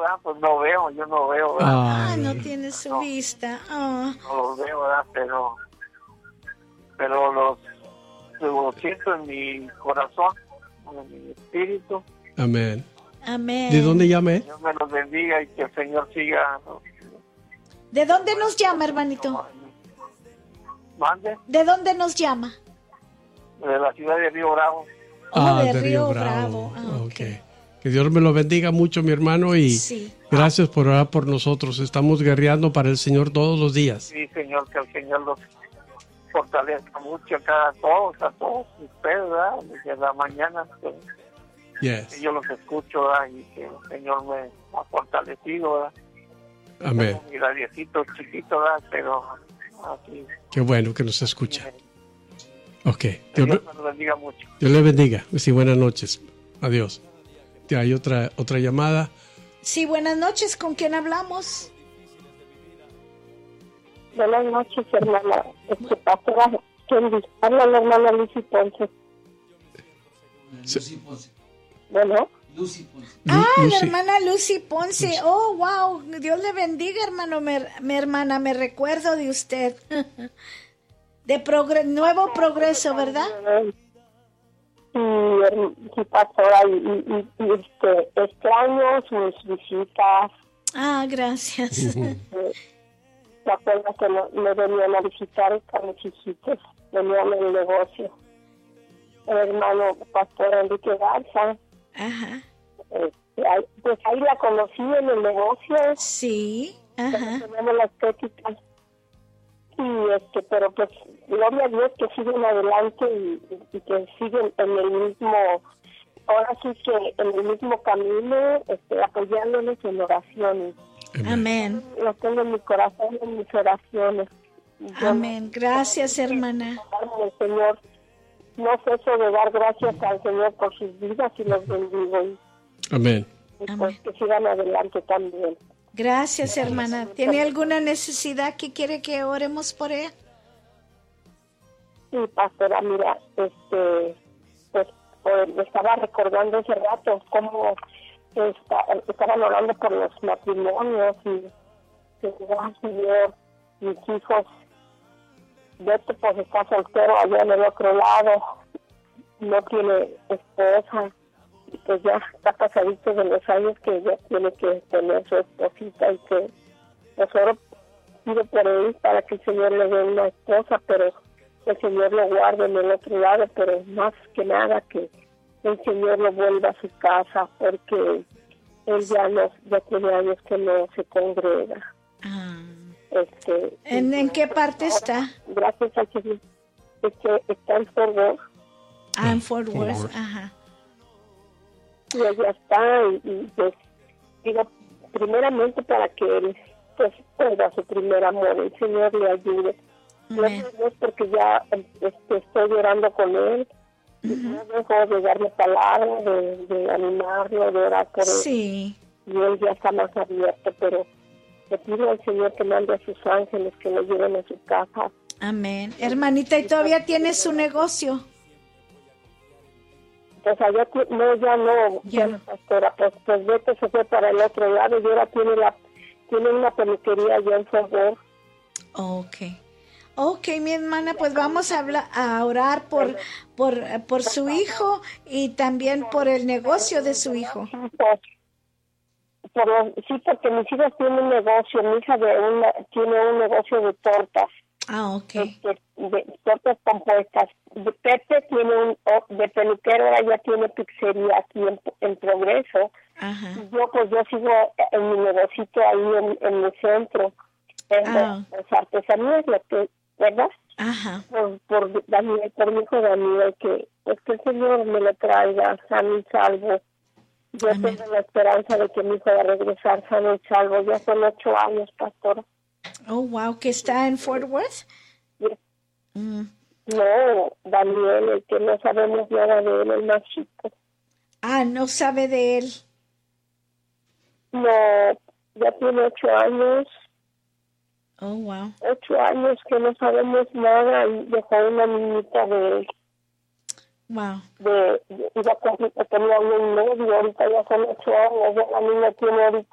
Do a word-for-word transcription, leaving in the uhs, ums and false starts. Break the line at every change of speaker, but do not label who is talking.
¿verdad? Pues no veo, yo no veo, ¿verdad?
Ah, no tiene su
no,
vista. Oh.
No los veo, ¿verdad? Pero, pero los, los siento en mi corazón, en mi espíritu.
Amén.
Amén.
¿De dónde llame?
Dios me los bendiga y que el Señor siga.
¿De dónde nos llama, hermanito?
¿Mande?
¿De dónde nos llama?
De la ciudad de Río Bravo.
Oh,
Ah,
de,
de
Río,
Río
Bravo.
Bravo.
Ah,
Okay. Que Dios me lo bendiga mucho, mi hermano, y
sí.
gracias por orar por nosotros. Estamos guerreando para el Señor todos los días.
Sí, Señor, que el Señor los fortalezca mucho a todos, a todos ustedes, ¿verdad? Desde la mañana que,
Yes.
que yo los escucho, ¿verdad? Y que el Señor me ha fortalecido, ¿verdad?
Amén.
Mi radiecito chiquito, ¿verdad? Pero así.
Qué bueno que nos escucha. Ok.
Que
Dios,
Dios me lo bendiga mucho.
Dios le bendiga. Sí, buenas noches. Adiós. Hay otra otra llamada.
Sí, buenas noches. ¿Con quién hablamos?
Buenas noches, hermana. Este pastora Kendi. Habla la hermana Lucy Ponce.
Lucy Ponce.
Bueno.
Lucy Ponce.
Ah,
Lucy.
la hermana Lucy Ponce. Oh, wow. Dios le bendiga, hermano. Me, mi hermana, me recuerdo de usted. De progre nuevo progreso, ¿verdad?
Sí, sí, pastora. Y, y, y, y este, extraño sus visitas.
Ah, gracias.
¿Te acuerdas que no, me venían a visitar con mis hijitos? Venían en el negocio. El hermano pastor Enrique Garza.
Ajá.
Este, ahí, pues ahí la conocí en el negocio.
Sí. Ajá.
Teníamos la estética. Y este, pero pues, gloria a Dios que siguen adelante y, y que siguen en el mismo, ahora sí que en el mismo camino, este, apoyándonos en oraciones.
Amén.
Lo tengo en mi corazón, en mis oraciones. Yo
Amén. Gracias, hermana.
El Señor, no ceso de dar gracias al Señor por sus vidas y los bendigo. Y,
Amén.
y pues
Amén.
que sigan adelante también.
Gracias, hermana. ¿Tiene alguna necesidad que quiere que oremos por ella?
Sí, pastora, mira, este, pues, pues estaba recordando ese rato cómo está, estaban orando por los matrimonios y que, ay, Señor, mis hijos, Beto pues está soltero allá en el otro lado, no tiene esposa, y pues ya está pasadito de los años que ya tiene que tener su esposita y que pues ahora pido por él para que el Señor le dé una esposa, pero el Señor lo guarde en el otro lado, pero más que nada que el Señor lo vuelva a su casa, porque él ya no, ya tiene años que no se congrega.
Ah.
Este,
¿En, ¿En qué parte está?
Gracias al Señor. Este, está en Fort Worth.
Ah, en Fort
Fort
Worth.
Worth.
Ajá.
Y allá está, y, y pues digo, primeramente para que él pues pueda su primer amor, el Señor le ayude. Gracias a Dios porque ya este, estoy llorando con él, y no dejo de darle palabras, de, de animarlo, de orar por él.
Sí.
Y él ya está más abierto, pero le pido al Señor que mande a sus ángeles que lo lleven a su casa.
Amén. Hermanita, ¿y todavía tiene su negocio?
Pues allá, no, ya no, ya no, pastora, pues, pues Beto se fue para el otro lado y ahora tiene la tiene una peluquería allá en Fort Worth.
Ok. Ok, mi hermana, pues vamos a, hablar, a orar por, por, por su hijo y también por el negocio de su hijo.
Por, por los, sí, porque mis hijas tienen un negocio, mi hija de una, tiene un negocio de tortas.
Ah, ok.
Este, de tortas compuestas. De Pepe tiene un, de peluquero, ahora ya tiene pizzería aquí en, en Progreso.
Ajá.
Yo pues yo sigo en mi negocito ahí en, en el centro, en
Ah.
las artesanías, lo que, ¿verdad?
Ajá.
Por, por Daniel, por mi hijo Daniel, que pues que el Señor me lo traiga sano y salvo. Yo
Amén.
tengo la esperanza de que mi hijo va a regresar sano y salvo. Ya son ocho años, pastora.
Oh, wow, que está en Fort Worth.
Sí.
Mm.
No, Daniel, el que no sabemos nada de él, el más chico.
Ah, no sabe de él.
No, ya tiene ocho años,
Oh, wow.
ocho años que no sabemos nada y dejó una niñita de,
Wow.
de, de iba con, tenía un novio, ahorita ya son ocho años, ya la niña tiene ahorita